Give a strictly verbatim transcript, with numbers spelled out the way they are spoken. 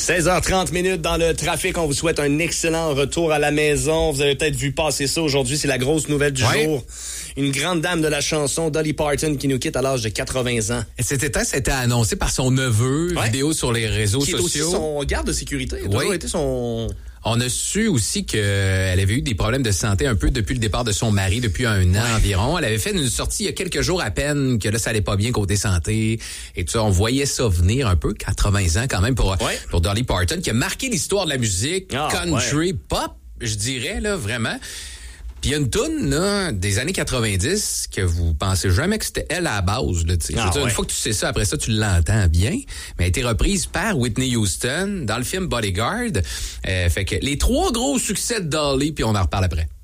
seize heures trente minutes dans le trafic. On vous souhaite un excellent retour à la maison. Vous avez peut-être vu passer ça aujourd'hui. C'est la grosse nouvelle du ouais. jour. Une grande dame de la chanson, Dolly Parton, qui nous quitte à l'âge de quatre-vingts ans. Et cet état, c'était annoncé par son neveu, ouais. vidéo sur les réseaux qui sociaux. Qui est aussi son garde de sécurité. Il a toujours été son... On a su aussi qu'elle avait eu des problèmes de santé un peu depuis le départ de son mari, depuis un an ouais. environ. Elle avait fait une sortie il y a quelques jours à peine, que là, ça allait pas bien côté santé. Et tout ça, on voyait ça venir un peu, quatre-vingts ans quand même, pour, ouais. pour Dolly Parton, qui a marqué l'histoire de la musique, ah, country, ouais. pop, je dirais, là, vraiment. Puis il y a une toune là, des années quatre-vingt-dix que vous pensez jamais que c'était elle à la base. Là, ah, dire, ouais. Une fois que tu sais ça, après ça, tu l'entends bien. Mais elle a été reprise par Whitney Houston dans le film Bodyguard. Euh, fait que les trois gros succès de Dolly, puis on en reparle après.